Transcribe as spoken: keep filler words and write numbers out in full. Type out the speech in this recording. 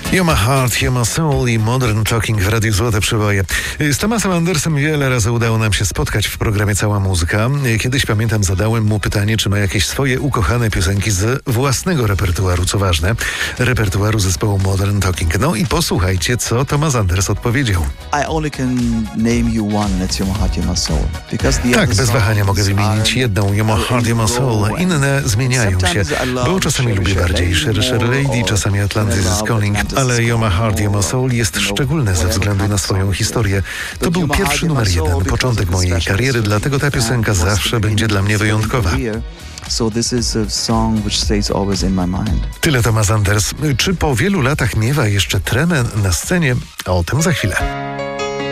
You're My Heart, You're My Soul i Modern Talking w Radiu Złote Przeboje. Z Tomasem Andersem wiele razy udało nam się spotkać w programie Cała Muzyka. Kiedyś, pamiętam, zadałem mu pytanie, czy ma jakieś swoje ukochane piosenki z własnego repertuaru, co ważne, repertuaru zespołu Modern Talking. No i posłuchajcie, co Tomas Anders odpowiedział. I only can name you one, that's You're My Heart, You're My Soul. Because the Tak, other bez wahania mogę songs wymienić are jedną, You're My Heart, You're My Soul. Inne zmieniają się, bo czasami lubię bardziej Sher Sher Lady, czasami Atlantis is Calling, ale You're My Heart, You're My Soul jest szczególne ze względu na swoją historię. To był pierwszy numer jeden, początek mojej kariery, dlatego ta piosenka zawsze będzie dla mnie wyjątkowa. So this is a song which stays always in my mind. Tyle Tomas Anders. Czy po wielu latach miewa jeszcze tremę na scenie? O tym za chwilę.